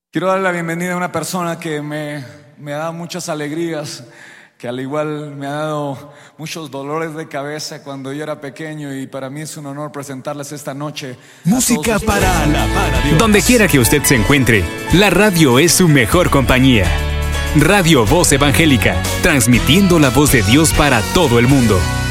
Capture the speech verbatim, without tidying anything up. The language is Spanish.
Quiero darle la bienvenida a una persona que me, me ha dado muchas alegrías, que al igual me ha dado muchos dolores de cabeza cuando yo era pequeño, y para mí es un honor presentarles esta noche. Música para alabar a Dios. Donde quiera que usted se encuentre, la radio es su mejor compañía. Radio Voz Evangélica, transmitiendo la voz de Dios para todo el mundo.